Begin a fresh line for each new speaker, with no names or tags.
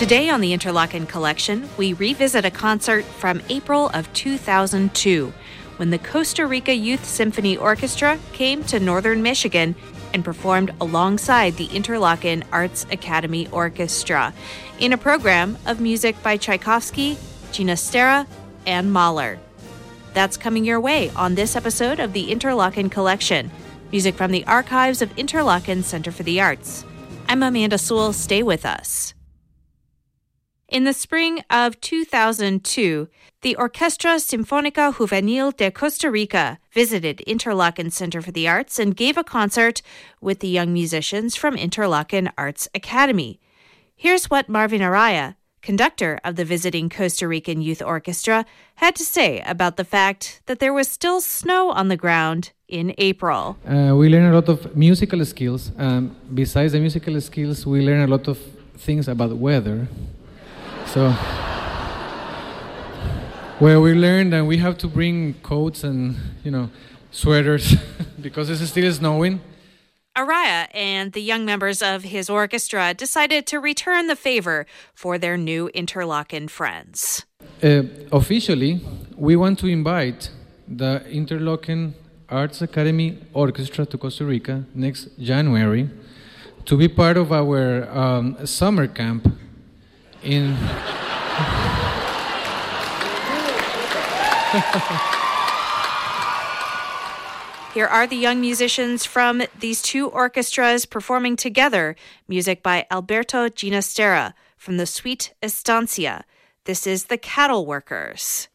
Today on the Interlochen Collection, we revisit a concert from April of 2002 when the Costa Rica Youth Symphony Orchestra came to northern Michigan and performed alongside the Interlochen Arts Academy Orchestra in a program of music by Tchaikovsky, Ginastera, and Mahler. That's coming your way on this episode of the Interlochen Collection, music from the archives of Interlochen Center for the Arts. I'm Amanda Sewell. Stay with us. In the spring of 2002, the Orquestra Sinfónica Juvenil de Costa Rica visited Interlochen Center for the Arts and gave a concert with the young musicians from Interlochen Arts Academy. Here's what Marvin Araya, conductor of the visiting Costa Rican Youth Orchestra, had to say about the fact that there was still snow on the ground in April.
We learn a lot of musical skills. Besides the musical skills, we learn a lot of things about weather. So, where we learned that we have to bring coats and, sweaters because it's still snowing.
Araya and the young members of his orchestra decided to return the favor for their new Interlochen friends.
Officially, we want to invite the Interlochen Arts Academy Orchestra to Costa Rica next January to be part of our summer camp in...
Here are the young musicians from these two orchestras performing together, music by Alberto Ginastera from the Suite Estancia. This is The Cattle Workers.